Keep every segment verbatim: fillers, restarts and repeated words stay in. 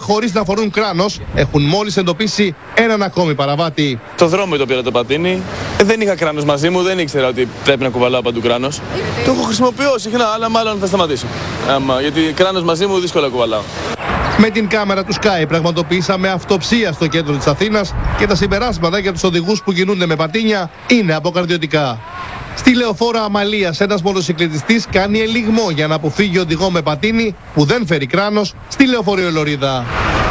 χωρίς να φορούν κράνος έχουν μόλις εντοπίσει έναν ακόμη παραβάτη. Το δρόμο το πήρα το πατίνι. Ε, δεν είχα κράνος μαζί μου, δεν ήξερα ότι πρέπει να κουβαλάω παντού κράνος. Το έχω χρησιμοποιώ συχνά, αλλά μάλλον θα σταματήσω. Άμα, γιατί κράνος μαζί μου δύσκολα κουβαλάω. Με την κάμερα του Sky πραγματοποιήσαμε αυτοψία στο κέντρο της Αθήνας και τα συμπεράσματα για τους οδηγούς που κινούνται με πατίνια είναι αποκαρδιωτικά. Στη λεωφόρα Αμαλίας ένας μοτοσυκλετιστής κάνει ελιγμό για να αποφύγει οδηγό με πατίνι που δεν φέρει κράνος στη λεωφορείο Λωρίδα.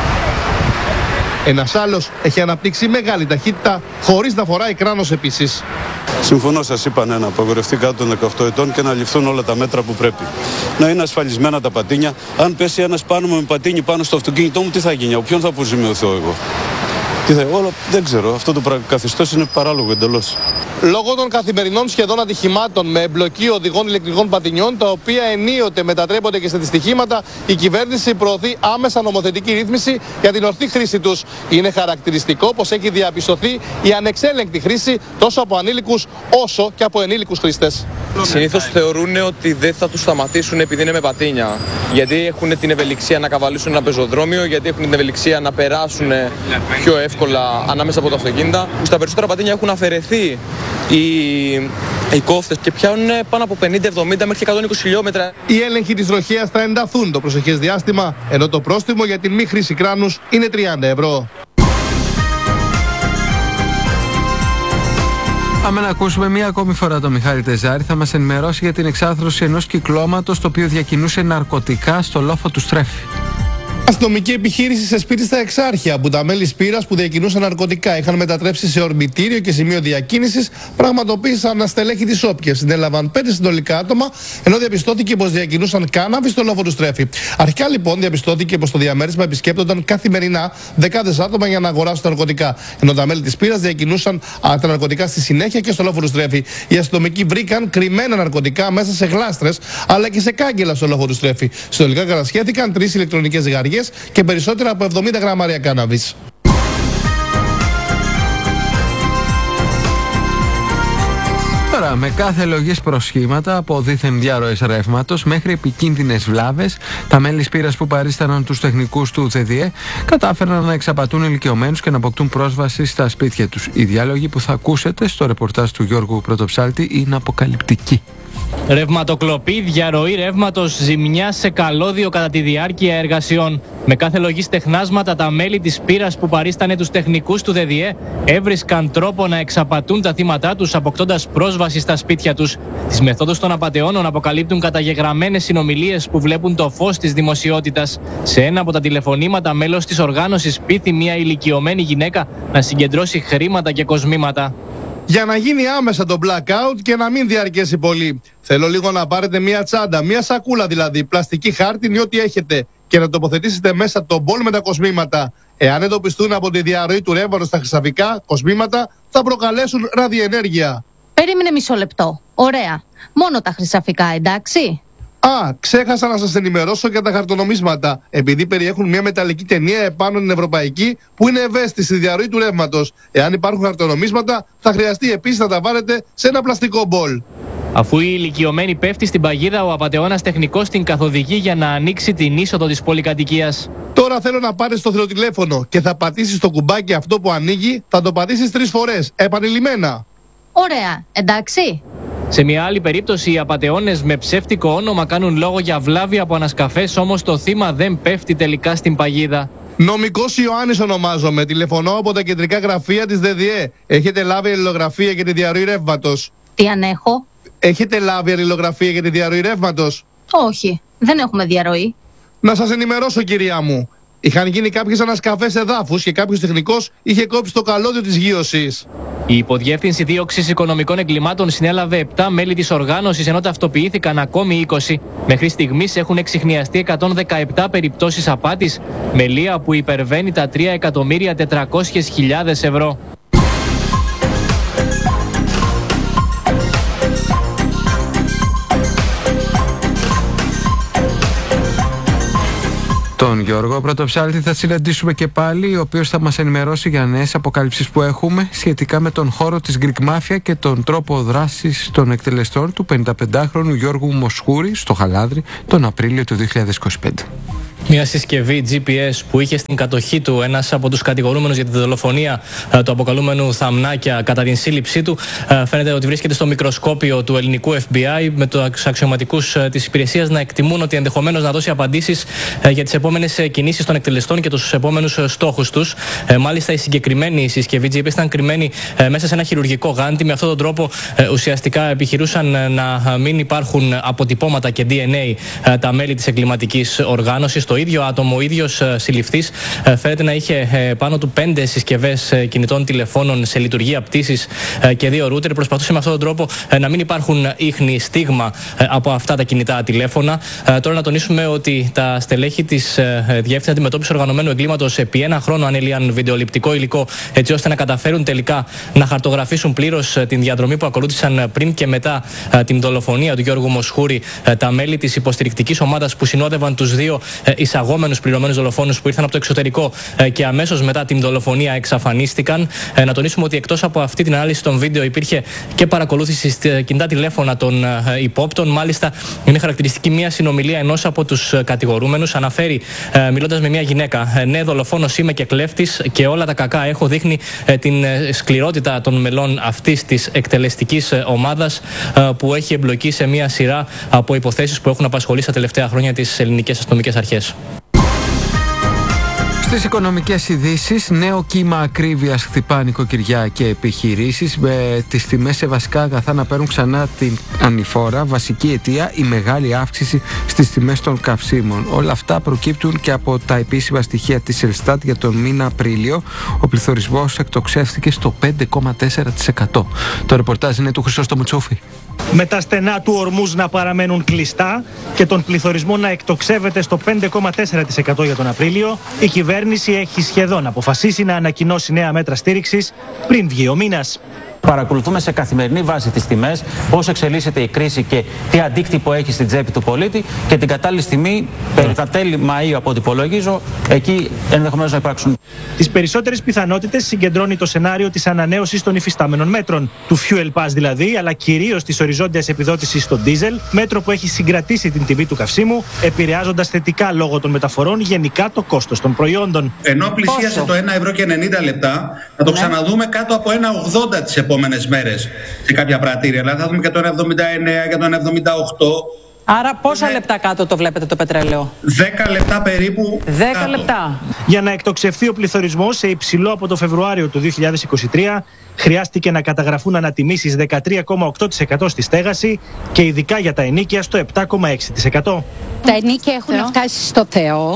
Ένας άλλος έχει αναπτύξει μεγάλη ταχύτητα χωρίς να φοράει κράνος επίσης. Συμφωνώ, σας είπανε να απαγορευτεί κάτω των δεκαοκτώ ετών και να ληφθούν όλα τα μέτρα που πρέπει. Να είναι ασφαλισμένα τα πατίνια. Αν πέσει ένας πάνω με πατίνι πάνω στο αυτοκίνητό μου, τι θα γίνει, από ποιον θα αποζημιωθώ εγώ. Τι θα, όλο, δεν ξέρω, αυτό το καθεστώς είναι παράλογο εντελώς. Λόγω των καθημερινών σχεδόν ατυχημάτων με εμπλοκή οδηγών ηλεκτρικών πατινιών, τα οποία ενίοτε μετατρέπονται και σε δυστυχήματα, η κυβέρνηση προωθεί άμεσα νομοθετική ρύθμιση για την ορθή χρήση τους. Είναι χαρακτηριστικό πως έχει διαπιστωθεί η ανεξέλεγκτη χρήση τόσο από ανήλικους όσο και από ενήλικους χρήστες. Συνήθως θεωρούν ότι δεν θα τους σταματήσουν επειδή είναι με πατίνια. Γιατί έχουν την ευελιξία να καβαλήσουν ένα πεζοδρόμιο, γιατί έχουν την ευελιξία να περάσουν πιο εύκολα ανάμεσα από τα αυτοκίνητα. Στα περισσότερα πατίνια έχουν αφαιρεθεί οι, οι κόφτες και πιάνουν πάνω από πενήντα εβδομήντα μέχρι εκατόν είκοσι χιλιόμετρα. Οι έλεγχοι της τροχέας θα ενταθούν το προσεχές διάστημα, ενώ το πρόστιμο για την μη χρήση κράνους είναι τριάντα ευρώ. Πάμε να ακούσουμε μία ακόμη φορά τον Μιχάλη Τεζάρη. Θα μας ενημερώσει για την εξάρθρωση ενός κυκλώματος το οποίο διακινούσε ναρκωτικά στο λόφο του Στρέφη. Αστυνομική επιχείρηση σε σπίτι στα Εξάρχεια, που τα μέλη Σπύρας που διακινούσαν ναρκωτικά είχαν μετατρέψει σε ορμητήριο και σημείο διακίνησης, πραγματοποίησαν στελέχη της όποιας. Συνέλαβαν πέντε συνολικά άτομα, ενώ διαπιστώθηκε πως διακινούσαν κάναβη στο λόφο του Στρέφη. Αρχικά λοιπόν διαπιστώθηκε πως στο διαμέρισμα επισκέπτονταν καθημερινά δεκάδες άτομα για να αγοράσουν τα ναρκωτικά, ενώ τα μέλη της Σπύρας διακινούσαν α, τα ναρκωτικά στη συνέχεια και στο λόφο του Στρέφη. Οι αστυνομικοί βρήκαν κρυμμένα ναρκωτικά μέσα σε γλάστρες αλλά και σε κάγκελα στο λόφο του Στρέφη. Συνολικά κατασχέθηκαν τρεις ηλεκτρονικές ζυγαριές και περισσότερα από εβδομήντα γραμμάρια κάναβης. Τώρα, με κάθε λογής προσχήματα, από δίθεν διαρροές ρεύματος μέχρι επικίνδυνες βλάβες, τα μέλη Σπύρας που παρίσταναν τους τεχνικούς του ΔΔΕ κατάφεραν να εξαπατούν ηλικιωμένους και να αποκτούν πρόσβαση στα σπίτια τους. Οι διάλογοι που θα ακούσετε στο ρεπορτάζ του Γιώργου Πρωτοψάλτη είναι αποκαλυπτικοί. Ρευματοκλοπή, διαρροή ρεύματος, ζημιά σε καλώδιο κατά τη διάρκεια εργασιών. Με κάθε λογής τεχνάσματα, τα μέλη της Σπύρας που παρίστανε τους τεχνικούς του ΔΔΕ έβρισκαν τρόπο να εξαπατούν τα θύματά τους, αποκτώντας πρόσβαση στα σπίτια τους. Τις μεθόδους των απατεώνων αποκαλύπτουν καταγεγραμμένες συνομιλίες που βλέπουν το φως της δημοσιότητας. Σε ένα από τα τηλεφωνήματα, μέλος της οργάνωσης πείθει μια ηλικιωμένη γυναίκα να συγκεντρώσει χρήματα και κοσμήματα. Για να γίνει άμεσα το blackout και να μην διαρκέσει πολύ. Θέλω λίγο να πάρετε μια τσάντα, μια σακούλα δηλαδή, πλαστική χάρτινη, ό,τι έχετε, και να τοποθετήσετε μέσα τον μπολ με τα κοσμήματα. Εάν εντοπιστούν από τη διαρροή του ρεύματος στα χρυσαφικά κοσμήματα, θα προκαλέσουν ραδιενέργεια. Περίμενε μισό λεπτό. Ωραία. Μόνο τα χρυσαφικά, εντάξει. Α, ξέχασα να σας ενημερώσω για τα χαρτονομίσματα. Επειδή περιέχουν μια μεταλλική ταινία επάνω την ευρωπαϊκή που είναι ευαίσθητη στη διαρροή του ρεύματος. Εάν υπάρχουν χαρτονομίσματα, θα χρειαστεί επίσης να τα βάλετε σε ένα πλαστικό μπολ. Αφού η ηλικιωμένη πέφτει στην παγίδα, ο απατεώνας τεχνικός την καθοδηγεί για να ανοίξει την είσοδο της πολυκατοικίας. Τώρα θέλω να πάρεις το θηροτηλέφωνο και θα πατήσεις το κουμπάκι αυτό που ανοίγει, θα το πατήσεις τρεις φορές, επανειλημμένα. Ωραία, εντάξει. Σε μια άλλη περίπτωση, οι απατεώνες με ψεύτικο όνομα κάνουν λόγο για βλάβη από ανασκαφές, όμως το θύμα δεν πέφτει τελικά στην παγίδα. Νομικός Ιωάννης ονομάζομαι. Τηλεφωνώ από τα κεντρικά γραφεία της ΔΔΕ. Έχετε λάβει αλληλογραφία για τη διαρροή ρεύματος? Τι αν έχω? Έχετε λάβει αλληλογραφία για τη διαρροή ρεύματος? Όχι, δεν έχουμε διαρροή. Να σας ενημερώσω, κυρία μου. Είχαν γίνει κάποιες ανασκαφές εδάφους και κάποιος τεχνικός είχε κόψει το καλώδιο της γείωσης. Η Υποδιεύθυνση Δίωξης Οικονομικών Εγκλημάτων συνέλαβε επτά μέλη της οργάνωσης, ενώ ταυτοποιήθηκαν ακόμη είκοσι. Μέχρι στιγμής έχουν εξιχνιαστεί εκατόν δεκαεπτά περιπτώσεις απάτης, με λία που υπερβαίνει τα τρία εκατομμύρια τετρακόσιες χιλιάδες ευρώ. Τον Γιώργο Πρωτοψάλτη θα συναντήσουμε και πάλι, ο οποίος θα μας ενημερώσει για νέες αποκάλυψεις που έχουμε σχετικά με τον χώρο της Greek Mafia και τον τρόπο δράσης των εκτελεστών του πενηνταπεντάχρονου Γιώργου Μοσχούρη στο Χαλάδρι τον Απρίλιο του δύο χιλιάδες είκοσι πέντε. Μια συσκευή τζι πι ες που είχε στην κατοχή του ένας από τους κατηγορούμενους για τη δολοφονία του αποκαλούμενου Θαμνάκια κατά την σύλληψή του, φαίνεται ότι βρίσκεται στο μικροσκόπιο του ελληνικού εφ μπι άι, με τους αξιωματικούς της υπηρεσίας να εκτιμούν ότι ενδεχομένως να δώσει απαντήσεις για τις επόμενες κινήσεις των εκτελεστών και τους επόμενους στόχους τους. Μάλιστα, η συγκεκριμένη συσκευή τζι πι ες ήταν κρυμμένη μέσα σε ένα χειρουργικό γάντι. Με αυτόν τον τρόπο ουσιαστικά επιχειρούσαν να μην υπάρχουν αποτυπώματα και ντι εν έι τα μέλη της εγκληματικής οργάνωσης. Το ίδιο άτομο, ο ίδιος συλληφθής, φαίνεται να είχε πάνω του πέντε συσκευές κινητών τηλεφώνων σε λειτουργία πτήσης και δύο ρούτερ. Προσπαθούσε με αυτόν τον τρόπο να μην υπάρχουν ίχνη, στίγμα από αυτά τα κινητά τηλέφωνα. Τώρα να τονίσουμε ότι τα στελέχη της Διεύθυνσης Αντιμετώπισης Οργανωμένου Εγκλήματος επί ένα χρόνο ανέλυαν βιντεοληπτικό υλικό, έτσι ώστε να καταφέρουν τελικά να χαρτογραφήσουν πλήρως την διαδρομή που ακολούθησαν πριν και μετά την δολοφονία του Γιώργου Μοσχούρη τα μέλη της υποστηρικτικής ομάδας που συνόδευαν τους δύο εισαγόμενους πληρωμένους δολοφόνους που ήρθαν από το εξωτερικό και αμέσως μετά την δολοφονία εξαφανίστηκαν. Να τονίσουμε ότι εκτός από αυτή την ανάλυση των βίντεο υπήρχε και παρακολούθηση στα κινητά τηλέφωνα των υπόπτων. Μάλιστα, είναι χαρακτηριστική μια συνομιλία ενός από τους κατηγορούμενους. Αναφέρει, μιλώντας με μια γυναίκα, ναι, δολοφόνος είμαι και κλέφτης και όλα τα κακά έχω. Δείχνει την σκληρότητα των μελών αυτής της εκτελεστικής ομάδας που έχει εμπλοκεί σε μια σειρά από υποθέσεις που έχουν απασχολήσει τα τελευταία χρόνια τις ελληνικές αστυνομικές αρχές. Στις οικονομικές ειδήσεις, νέο κύμα ακρίβειας χτυπά νοικοκυριά και επιχειρήσεις, με τις τιμές σε βασικά αγαθά να παίρνουν ξανά την ανηφόρα. Βασική αιτία η μεγάλη αύξηση στις τιμές των καυσίμων. Όλα αυτά προκύπτουν και από τα επίσημα στοιχεία της Ελστάτ για τον μήνα Απρίλιο. Ο πληθωρισμός εκτοξεύτηκε στο πέντε κόμμα τέσσερα τοις εκατό. Το ρεπορτάζ είναι του Χρυσόστομου Τσούφη. Με τα στενά του Ορμούζ να παραμένουν κλειστά και τον πληθωρισμό να εκτοξεύεται στο πέντε κόμμα τέσσερα τοις εκατό για τον Απρίλιο, η κυβέρνηση έχει σχεδόν αποφασίσει να ανακοινώσει νέα μέτρα στήριξης πριν βγει ο μήνας. Παρακολουθούμε σε καθημερινή βάση τις τιμές, πώς εξελίσσεται η κρίση και τι αντίκτυπο έχει στην τσέπη του πολίτη, και την κατάλληλη στιγμή, περί τα τέλη Μαΐου από ό,τι υπολογίζω, εκεί ενδεχομένως να υπάρξουν. Τις περισσότερες πιθανότητες συγκεντρώνει το σενάριο της ανανέωσης των υφιστάμενων μέτρων, του Fuel Pass δηλαδή, αλλά κυρίως της οριζόντιας επιδότησης στο ντίζελ, μέτρο που έχει συγκρατήσει την τιμή του καυσίμου, επηρεάζοντας θετικά λόγω των μεταφορών γενικά το κόστος των προϊόντων. Ενώ πλησίασε το ένα ευρώ και ενενήντα λεπτά, θα το ξαναδούμε κάτω από ένα ογδόντα τις επόμενες μέρες σε κάποια πρατήρια. Δηλαδή θα δούμε και το ένα εβδομήντα εννέα και το ένα εβδομήντα οκτώ. Άρα πόσα είναι... λεπτά κάτω το βλέπετε το πετρέλαιο? δέκα λεπτά περίπου. δέκα κάτω. λεπτά. Για να εκτοξευθεί ο πληθωρισμός σε υψηλό από το Φεβρουάριο του δύο χιλιάδες είκοσι τρία, χρειάστηκε να καταγραφούν ανατιμήσεις δεκατρία κόμμα οκτώ τοις εκατό στη στέγαση και ειδικά για τα ενοίκια στο επτά κόμμα έξι τοις εκατό. Τα ενοίκια έχουν Θεό. φτάσει στο Θεό.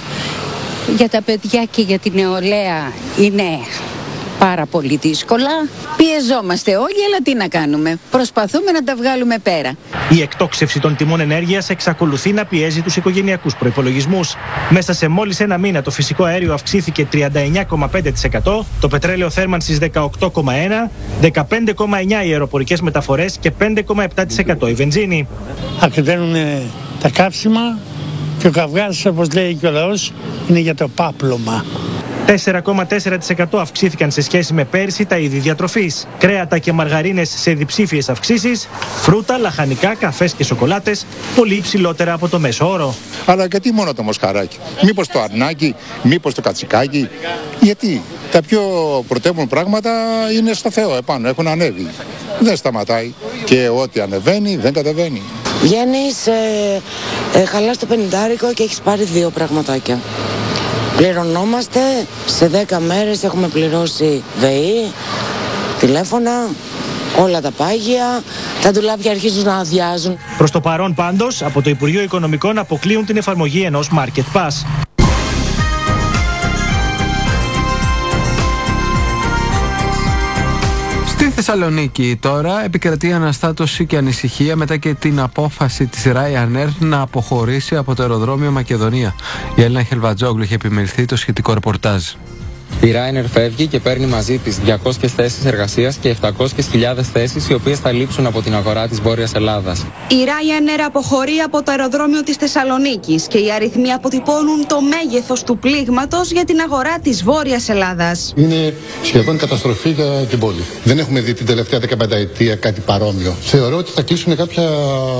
Για τα παιδιά και για την νεολαία είναι πάρα πολύ δύσκολα. Πιεζόμαστε όλοι, αλλά τι να κάνουμε. Προσπαθούμε να τα βγάλουμε πέρα. Η εκτόξευση των τιμών ενέργειας εξακολουθεί να πιέζει τους οικογενειακούς προϋπολογισμούς. Μέσα σε μόλις ένα μήνα το φυσικό αέριο αυξήθηκε τριάντα εννέα κόμμα πέντε τοις εκατό, το πετρέλαιο θέρμανσης δεκαοκτώ κόμμα ένα τοις εκατό, δεκαπέντε κόμμα εννέα τοις εκατό οι αεροπορικές μεταφορές και πέντε κόμμα επτά τοις εκατό η βενζίνη. Ακριβένουν τα καύσιμα και ο καυγάς, όπως λέει και ο λαός, είναι για το πάπλωμα. τέσσερα κόμμα τέσσερα τοις εκατό αυξήθηκαν σε σχέση με πέρσι τα είδη διατροφής. Κρέατα και μαργαρίνες σε διψήφιες αυξήσεις, φρούτα, λαχανικά, καφές και σοκολάτες πολύ υψηλότερα από το μέσο όρο. Αλλά γιατί μόνο το μοσχαράκι? Μήπως το αρνάκι, μήπως το κατσικάκι? Γιατί τα πιο πρωτεύουν πράγματα είναι στο Θεό επάνω, έχουν ανέβει. Δεν σταματάει και ό,τι ανεβαίνει δεν κατεβαίνει. Βγαίνεις, ε, ε, χαλάς το πενηντάρικο και έχεις πάρει δύο πραγματάκια. Πληρωνόμαστε, σε δέκα μέρες έχουμε πληρώσει ΒΕΗ, τηλέφωνα, όλα τα πάγια, τα ντουλάπια αρχίζουν να αδειάζουν. Προς το παρόν πάντως, από το Υπουργείο Οικονομικών αποκλείουν την εφαρμογή ενός Market Pass. Στη Θεσσαλονίκη τώρα επικρατεί αναστάτωση και ανησυχία μετά και την απόφαση της Ryanair να αποχωρήσει από το αεροδρόμιο Μακεδονία. Η Έλληνα Χελβατζόγλου είχε επιμεληθεί το σχετικό ρεπορτάζ. Η Ryanair φεύγει και παίρνει μαζί της διακόσιες θέσεις εργασίας και επτακόσιες χιλιάδες θέσεις, οι οποίες θα λείψουν από την αγορά της Βόρειας Ελλάδας. Η Ryanair αποχωρεί από το αεροδρόμιο της Θεσσαλονίκης και οι αριθμοί αποτυπώνουν το μέγεθος του πλήγματος για την αγορά της Βόρειας Ελλάδας. Είναι σχεδόν καταστροφή για την πόλη. Δεν έχουμε δει την τελευταία δεκαπενταετία κάτι παρόμοιο. Θεωρώ ότι θα κλείσουν κάποια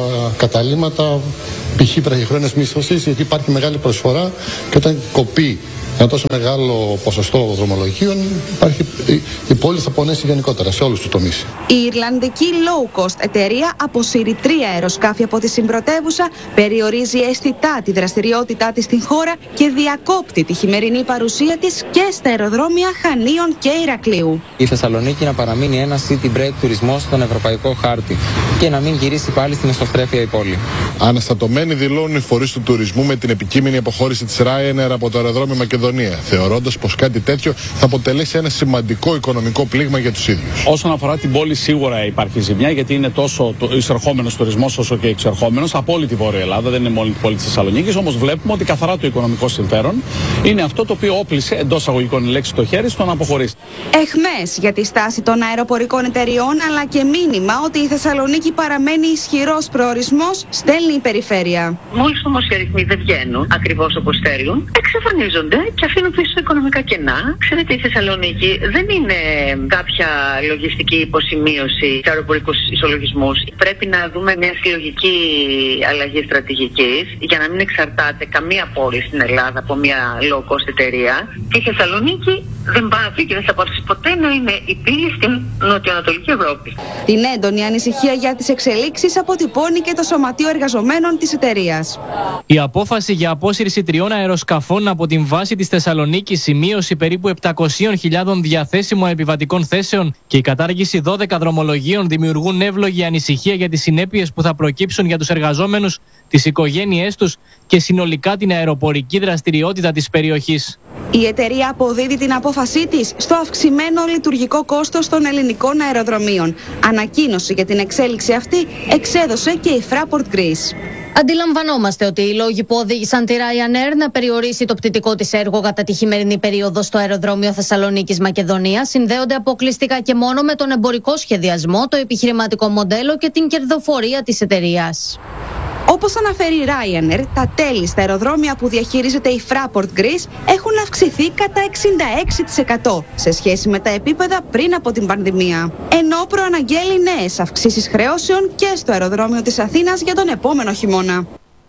καταλύματα, π.χ. βραχυχρόνιας μίσθωσης, γιατί υπάρχει μεγάλη προσφορά και όταν κοπεί ένα τόσο μεγάλο ποσοστό δρομολογίων, υπάρχει, η, η πόλη θα πονέσει γενικότερα σε όλους τους τομείς. Η Ιρλανδική low cost εταιρεία αποσύρει τρία αεροσκάφη από τη συμπρωτεύουσα, περιορίζει αισθητά τη δραστηριότητά της στην χώρα και διακόπτει τη χειμερινή παρουσία της και στα αεροδρόμια Χανίων και Ηρακλείου. Η Θεσσαλονίκη να παραμείνει ένα city break τουρισμός στον ευρωπαϊκό χάρτη και να μην γυρίσει πάλι στην εσωστρέφεια η πόλη. Αναστατωμένοι δηλώνουν οι φορείς του τουρισμού με την επικείμενη αποχώρηση της Ryanair από το αεροδρόμιο Μακεδονία, θεωρώντας πως κάτι τέτοιο θα αποτελέσει ένα σημαντικό οικονομικό πλήγμα για τους ίδιους. Όσον αφορά την πόλη, σίγουρα υπάρχει ζημιά, γιατί είναι τόσο το εισερχόμενος τουρισμός όσο και εξερχόμενος από όλη τη Βόρεια Ελλάδα, δεν είναι μόνο την πόλη της Θεσσαλονίκης. Όμως βλέπουμε ότι καθαρά το οικονομικό συμφέρον είναι αυτό το οποίο όπλησε, εντός αγωγικών η λέξη, το χέρι στο να αποχωρήσει. Εχμές για τη στάση των αεροπορικών εταιριών, αλλά και μήνυμα ότι η Θεσσαλονίκη παραμένει ισχυρός προορισμός, στέλνει η περιφέρεια. Μόλις όμως οι αριθμοί δεν βγαίνουν ακριβώς όπως θέλουν, εξαφανίζονται και αφήνουν πίσω οικονομικά κενά. Ξέρετε, η Θεσσαλονίκη δεν είναι κάποια λογιστική υποσημείωση σε αεροπορικούς ισολογισμούς. Πρέπει να δούμε μια συλλογική αλλαγή στρατηγικής για να μην εξαρτάται καμία πόλη στην Ελλάδα από μια low cost εταιρεία. Και η Θεσσαλονίκη δεν πάβει και δεν θα πάψει ποτέ να είναι η πύλη στην νοτιοανατολική Ευρώπη. Την έντονη ανησυχία για τις εξελίξεις αποτυπώνει και το Σωματείο Εργαζομένων της εταιρείας. Η απόφαση για απόσυρση τριών αεροσκαφών από την βάση της Θεσσαλονίκης, η μείωση περίπου επτακόσιες χιλιάδες διαθέσιμων επιβατικών θέσεων και η κατάργηση δώδεκα δρομολογίων δημιουργούν εύλογη ανησυχία για τις συνέπειες που θα προκύψουν για τους εργαζόμενους, τις οικογένειές τους και συνολικά την αεροπορική δραστηριότητα της περιοχής. Η εταιρεία αποδίδει την απόφασή της στο αυξημένο λειτουργικό κόστος των ελληνικών αεροδρομίων. Ανακοίνωση για την εξέλιξη αυτή εξέδωσε και η Fraport Greece. Αντιλαμβανόμαστε ότι οι λόγοι που οδήγησαν τη Ryanair να περιορίσει το πτυτικό της έργο κατά τη χειμερινή περίοδο στο αεροδρόμιο Θεσσαλονίκης Μακεδονία συνδέονται αποκλειστικά και μόνο με τον εμπορικό σχεδιασμό, το επιχειρηματικό μοντέλο και την κερδοφορία της εταιρείας. Όπως αναφέρει η Ryanair, τα τέλη στα αεροδρόμια που διαχειρίζεται η Fraport Greece έχουν αυξηθεί κατά εξήντα έξι τοις εκατό σε σχέση με τα επίπεδα πριν από την πανδημία. Ενώ προαναγγέλει νέες αυξήσεις χρεώσεων και στο αεροδρόμιο της Αθήνας για τον επόμενο χειμώνα.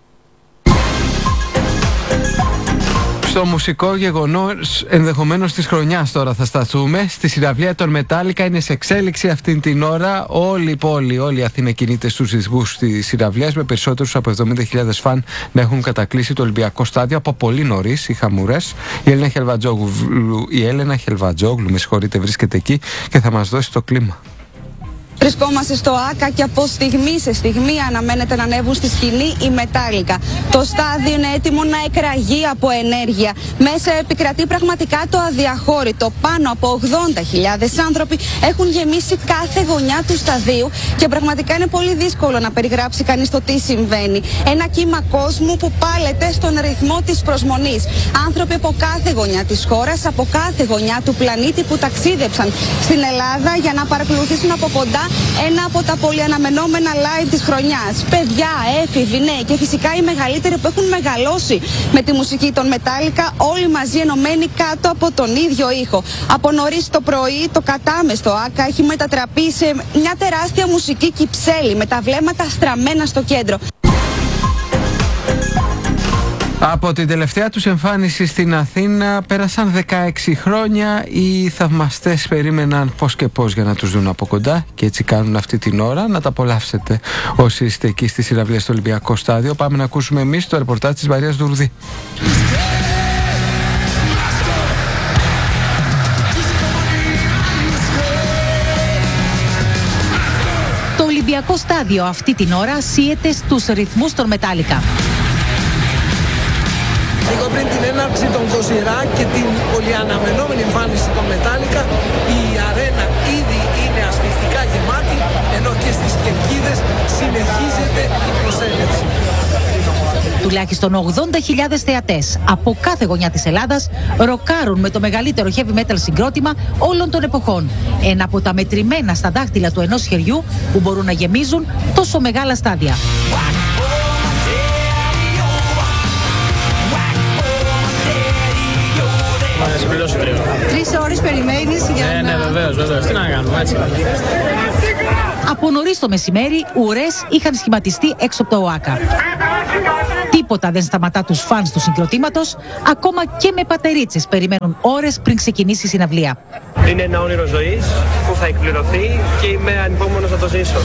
Στο μουσικό γεγονός ενδεχομένως της χρονιάς τώρα θα σταθούμε. Στη συναυλία των Μετάλλικα είναι σε εξέλιξη αυτή την ώρα. Όλη η πόλη, όλη η Αθήνα κινείται στους ρυθμούς της συναυλίας, με περισσότερους από εβδομήντα χιλιάδες φαν να έχουν κατακλείσει το Ολυμπιακό Στάδιο από πολύ νωρίς. Οι χαμουρές. Η Έλενα Χελβατζόγλου, η Έλενα Χελβατζόγλου, με συγχωρείτε, βρίσκεται εκεί και θα μας δώσει το κλίμα. Βρισκόμαστε στο ΆΚΑ και από στιγμή σε στιγμή αναμένεται να ανέβουν στη σκηνή οι Μετάλλικα. Το στάδιο είναι έτοιμο να εκραγεί από ενέργεια. Μέσα επικρατεί πραγματικά το αδιαχώρητο. Πάνω από ογδόντα χιλιάδες άνθρωποι έχουν γεμίσει κάθε γωνιά του σταδίου και πραγματικά είναι πολύ δύσκολο να περιγράψει κανείς το τι συμβαίνει. Ένα κύμα κόσμου που πάλεται στον ρυθμό της προσμονής. Άνθρωποι από κάθε γωνιά της χώρας, από κάθε γωνιά του πλανήτη που ταξίδεψαν στην Ελλάδα για να παρακολουθήσουν από κοντά ένα από τα πολύ αναμενόμενα live της χρονιάς. Παιδιά, έφηβοι, ναι, και φυσικά οι μεγαλύτεροι που έχουν μεγαλώσει με τη μουσική των Μετάλλικα, όλοι μαζί ενωμένοι κάτω από τον ίδιο ήχο. Από νωρίς το πρωί, το κατάμεστο ΆΚΑ έχει μετατραπεί σε μια τεράστια μουσική κυψέλη με τα βλέμματα στραμμένα στο κέντρο. Από την τελευταία τους εμφάνιση στην Αθήνα πέρασαν δεκαέξι χρόνια. Οι θαυμαστές περίμεναν πώς και πώς για να τους δουν από κοντά και έτσι κάνουν αυτή την ώρα. Να τα απολαύσετε όσοι είστε εκεί στη συναυλία στο Ολυμπιακό Στάδιο. Πάμε να ακούσουμε εμείς το ρεπορτάζ της Μαρίας Δουρδή. Το Ολυμπιακό Στάδιο αυτή την ώρα σύεται στους ρυθμούς των Μετάλλικα. Λίγο πριν την έναρξη των Κοζιρά και την πολυαναμενόμενη εμφάνιση των Μετάλλικα, η αρένα ήδη είναι ασφυκτικά γεμάτη, ενώ και στις κερκίδες συνεχίζεται η προσέλευση. Το Τουλάχιστον ογδόντα χιλιάδες θεατές από κάθε γωνιά της Ελλάδας ροκάρουν με το μεγαλύτερο heavy metal συγκρότημα όλων των εποχών. Ένα από τα μετρημένα στα δάχτυλα του ενός χεριού που μπορούν να γεμίζουν τόσο μεγάλα στάδια. Τρεις ώρες περιμένεις για ναι, να... Ναι, βεβαίως, βεβαίως. Τι να κάνουμε, έτσι. Από νωρίς το μεσημέρι, ουρές είχαν σχηματιστεί έξω από το ΟΑΚΑ. Τίποτα δεν σταματά τους φανς του συγκροτήματος, ακόμα και με πατερίτσες περιμένουν ώρες πριν ξεκινήσει η συναυλία. Είναι ένα όνειρο ζωής που θα εκπληρωθεί και είμαι ανυπόμονος να το ζήσω.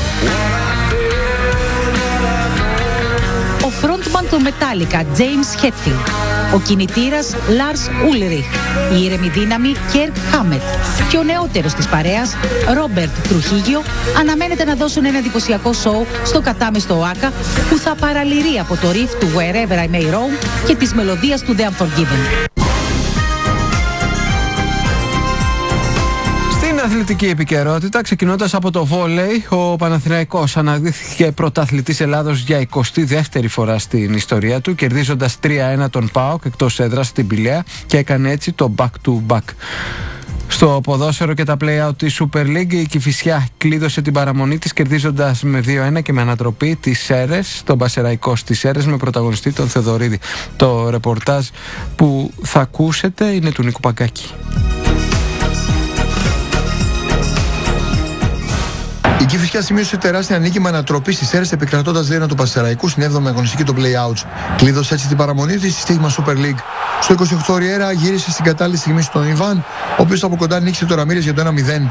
Ο frontman του Metallica, James Hetfield. Ο κινητήρας Lars Ulrich, η ήρεμη δύναμη Kirk Hammett και ο νεότερος της παρέας, Robert Trujillo, αναμένεται να δώσουν ένα εντυπωσιακό σοου στο κατάμεστο ΟΑΚΑ που θα παραλυρεί από το riff του Wherever I May Roam και της μελωδίας του The Unforgiven. Αθλητική επικαιρότητα, ξεκινώντας από το βόλεϊ, ο Παναθηναϊκός αναδείχθηκε πρωταθλητής Ελλάδος για εικοστή δεύτερη φορά στην ιστορία του, κερδίζοντας τρία ένα τον ΠΑΟΚ εκτός έδρας στην Πηλαία και έκανε έτσι το back-to-back. Στο ποδόσφαιρο και τα play-out της Super League, η Κηφισιά κλείδωσε την παραμονή της κερδίζοντας με δύο ένα και με ανατροπή τις Σέρρες, τον Πασεραϊκό στις Σέρρες με πρωταγωνιστή τον Θεοδωρίδη. Το ρεπορτάζ που θα ακούσετε είναι του Νίκου Παγκάκη. Η Κηφισιά σημείωσε τεράστια νίκη με ανατροπή στις Σέρρες επικρατώντας δύο ένα του Πασεραϊκού στην έβδομη αγωνιστική των play-outs. Κλείδωσε έτσι την παραμονή της στη στίγμα Super League. Στο είκοσι οκτώ η Έρα γύρισε στην κατάλληλη στιγμή στον Ιβάν, ο οποίος από κοντά νίκησε το Ραμίρες για το ένα μηδέν.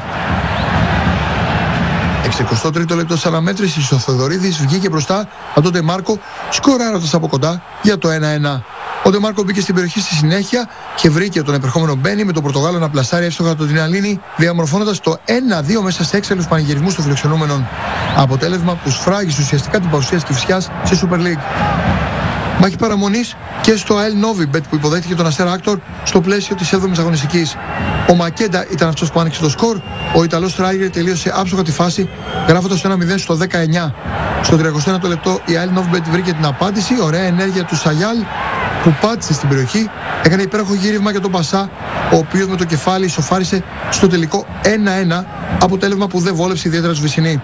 εξηκοστό τρίτο λεπτό της αναμέτρησης, ο Θεοδωρίδης βγήκε μπροστά από τον Ντεμάρκο, σκοράροντας από κοντά για το ένα ένα. Ο Ντεμάρκο μπήκε στην περιοχή στη συνέχεια και βρήκε τον επερχόμενο Μπένι με τον Πορτογάλο να πλασάρει εύστοχα τον Τιναλίνη, διαμορφώνοντας το ένα δύο μέσα σε έξαλλους πανηγυρισμούς των φιλοξενούμενων. Αποτέλεσμα που σφράγισε ουσιαστικά την παρουσία της Κηφισιάς σε Super League. Μάχη παραμονής και στο ΑΕΛ Novibet που υποδέχτηκε τον Αστέρα Άκτορ στο πλαίσιο της έβδομης αγωνιστικής. Ο Μακέντα ήταν αυτός που άνοιξε το σκορ, ο Ιταλός Τράιγερ τελείωσε άψογα τη φάση, γράφοντας το ένα μηδέν στο δεκαεννιά. Στο τριακοστό ένατο λεπτό η ΑΕΛ Novibet βρήκε την απάντηση, ωραία ενέργεια του Σαγιάλ που πάτησε στην περιοχή, έκανε υπέροχο γύρισμα για τον Πασά, ο οποίος με το κεφάλι ισοφάρισε στο τελικό ένα ένα, αποτέλεσμα που δεν βόλεψε ιδιαίτερα τους Βυσσινοί.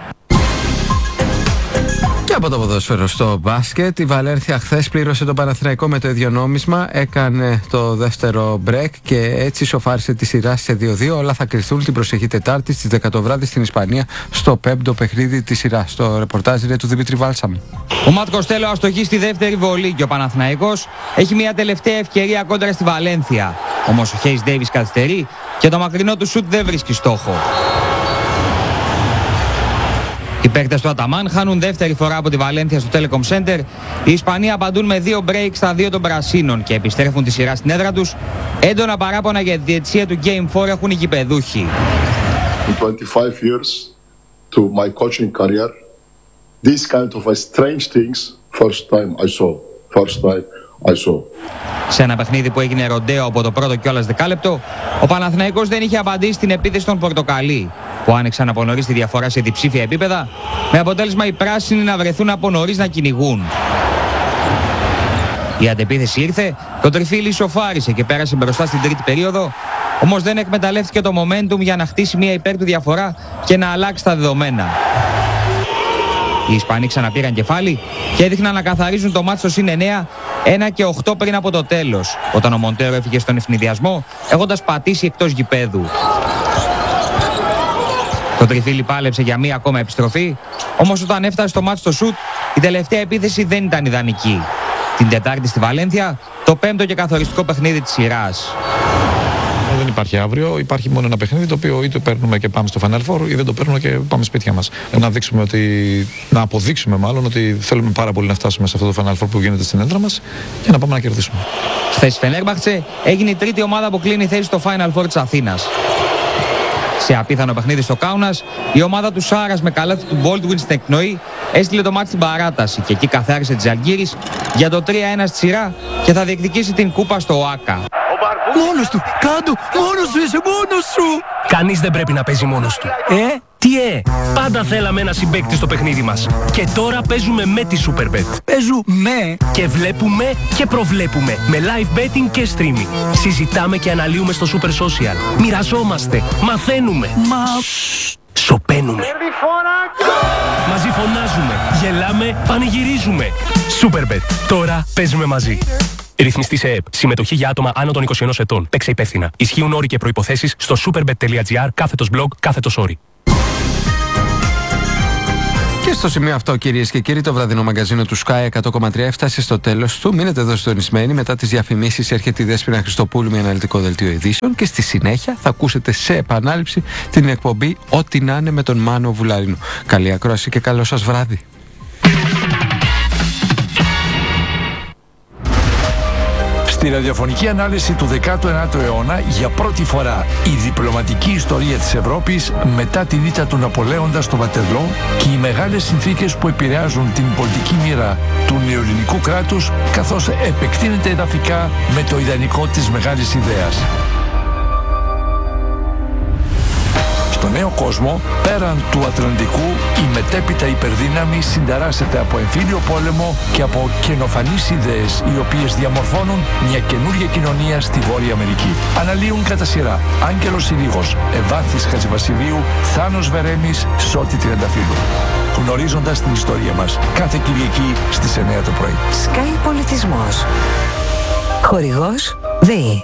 Και από το ποδόσφαιρο στο μπάσκετ, η Βαλένθια χθες πλήρωσε τον Παναθηναϊκό με το ίδιο νόμισμα, έκανε το δεύτερο break και έτσι σοφάρισε τη σειρά σε δύο δύο. Όλα θα κρυθούν την προσεχή Τετάρτη στις δέκα το βράδυ στην Ισπανία, στο πέμπτο παιχνίδι της σειράς. Το ρεπορτάζ είναι του Δημήτρη Βάλσαμ. Ο Ματ Κοστέλο αστοχεί στη δεύτερη βολή και ο Παναθηναϊκός έχει μια τελευταία ευκαιρία κόντρα στη Βαλένθια. Όμως ο Χέις Ντέιβις καθυστερεί και το μακρινό του σουτ δεν βρίσκει στόχο. Οι παίκτες του Αταμάν χάνουν δεύτερη φορά από τη Βαλένθια στο Telecom Center. Οι Ισπανοί απαντούν με δύο break στα δύο των Πρασίνων και επιστρέφουν τη σειρά στην έδρα τους. Έντονα παράπονα για τη διαιτησία του Game φορ έχουν οι γηπεδούχοι. In twenty-five years to my coaching career, these kind of strange things first time I saw. First time I saw. Σε ένα παιχνίδι που έγινε ροντέο από το πρώτο κιόλας δεκάλεπτο, ο Παναθηναϊκός δεν είχε απαντήσει στην επίθεση των Πορτοκαλί, που άνοιξαν από νωρίς τη διαφορά σε διψήφια επίπεδα, με αποτέλεσμα οι πράσινοι να βρεθούν από νωρίς να κυνηγούν. Η αντεπίθεση ήρθε, το τριφύλι σοφάρισε και πέρασε μπροστά στην τρίτη περίοδο, όμως δεν εκμεταλλεύτηκε το momentum για να χτίσει μια υπέρ του διαφορά και να αλλάξει τα δεδομένα. Οι Ισπανοί ξαναπήραν κεφάλι και έδειχναν να καθαρίζουν το μάτς στο συν εννέα, ένα και οκτώ πριν από το τέλος, όταν ο Μοντέρο έφυγε στον ευνηδιασμό, έχοντας πατήσει εκτός γηπέδου. Το τριφύλι πάλεψε για μία ακόμα επιστροφή, όμως όταν έφτασε στο μάτς στο σουτ, η τελευταία επίθεση δεν ήταν ιδανική. Την Τετάρτη στη Βαλένθια, το πέμπτο και καθοριστικό παιχνίδι της σειράς. Δεν υπάρχει αύριο, υπάρχει μόνο ένα παιχνίδι το οποίο είτε παίρνουμε και πάμε στο Final Four ή δεν το παίρνουμε και πάμε σπίτια μας. Να δείξουμε ότι, να αποδείξουμε μάλλον ότι θέλουμε πάρα πολύ να φτάσουμε σε αυτό το Final Four που γίνεται στην έδρα μας και να πάμε να κερδίσουμε. Χθες η Φενέρμπαχτσε έγινε η τρίτη ομάδα που κλείνει θέση στο Final Four της Αθήνας. Σε απίθανο παιχνίδι στο Κάουνας, η ομάδα του Σάρας με καλάθι του Baldwin στην εκπνοή έστειλε το μάτι στην παράταση και εκεί καθάρισε τη Ζαλγκίρις για το τρία ένα στη σειρά και θα διεκδικήσει την κούπα στο ΟΑΚΑ. Μόνος του! Κάντο! Μόνος σου είσαι! Μόνος σου! Κανείς δεν πρέπει να παίζει μόνος του. Ε! Τι ε, πάντα θέλαμε ένα συμπαίκτη στο παιχνίδι μας. Και τώρα παίζουμε με τη Superbet. Παίζουμε και βλέπουμε και προβλέπουμε με live betting και streaming. Συζητάμε και αναλύουμε στο Super Social. Μοιραζόμαστε, μαθαίνουμε. Μα... Σοπαίνουμε. Μαζί φωνάζουμε, γελάμε, πανηγυρίζουμε. Superbet. Τώρα παίζουμε μαζί. Ρυθμιστή σε ΕΕΠ. Συμμετοχή για άτομα άνω των είκοσι ενός ετών. Παίξε υπεύθυνα. Ισχύουν όροι και προϋποθέσεις στο superbet.gr κάθετος blog κάθετος όροι. Και στο σημείο αυτό, κυρίες και κύριοι, το βραδινό μαγκαζίνο του Sky εκατό κόμμα τρία έφτασε στο τέλος του. Μείνετε εδώ συντονισμένοι. Μετά τις διαφημίσεις έρχεται η Δέσποινα Χριστοπούλου με αναλυτικό δελτίο ειδήσεων. Και στη συνέχεια θα ακούσετε σε επανάληψη την εκπομπή Ό,τι να είναι με τον Μάνο Βουλαρίνο. Καλή ακρόαση και καλό σας βράδυ. Στη ραδιοφωνική ανάλυση του δέκατου ένατου αιώνα, για πρώτη φορά η διπλωματική ιστορία της Ευρώπης μετά την ήττα του Ναπολέοντα στο Βατερλό και οι μεγάλες συνθήκες που επηρεάζουν την πολιτική μοίρα του νεοελληνικού κράτους, καθώς επεκτείνεται εδαφικά με το ιδανικό της μεγάλης ιδέας. Στο νέο κόσμο, πέραν του Ατλαντικού, η μετέπειτα υπερδύναμη συνταράσσεται από εμφύλιο πόλεμο και από καινοφανείς ιδέες, οι οποίες διαμορφώνουν μια καινούργια κοινωνία στη Βόρεια Αμερική. Αναλύουν κατά σειρά Άγγελος Ηλίγος, Ευάνθης Χατζηβασιλείου, Θάνος Βερέμης, Σώτη Τριανταφύλου. Γνωρίζοντας την ιστορία μας, κάθε Κυριακή στις εννιά το πρωί. Sky Πολιτισμός. Χορηγός ΔΕΗ.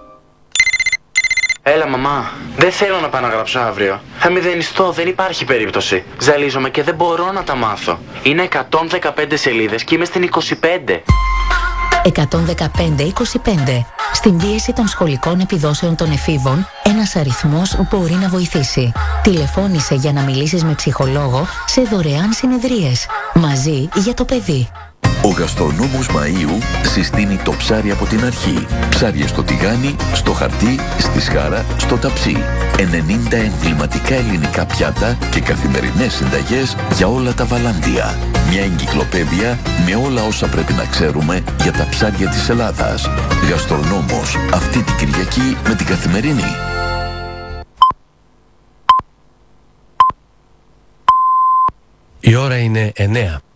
Έλα μαμά, δεν θέλω να πάω να γράψω αύριο. Θα μηδενιστώ, δεν υπάρχει περίπτωση. Ζαλίζομαι και δεν μπορώ να τα μάθω. Είναι εκατόν δεκαπέντε σελίδες και είμαι στην είκοσι πέντε. εκατόν δεκαπέντε είκοσι πέντε. Στην πίεση των σχολικών επιδόσεων των εφήβων, ένας αριθμός μπορεί να βοηθήσει. Τηλεφώνησε για να μιλήσεις με ψυχολόγο σε δωρεάν συνεδρίες. Μαζί για το παιδί. Ο γαστρονόμος Μαΐου συστήνει το ψάρι από την αρχή. Ψάρια στο τηγάνι, στο χαρτί, στη σχάρα, στο ταψί. ενενήντα εμβληματικά ελληνικά πιάτα και καθημερινές συνταγές για όλα τα βαλάντια. Μια εγκυκλοπαίδεια με όλα όσα πρέπει να ξέρουμε για τα ψάρια της Ελλάδας. Γαστρονόμος, αυτή την Κυριακή με την Καθημερινή. Η ώρα είναι εννέα.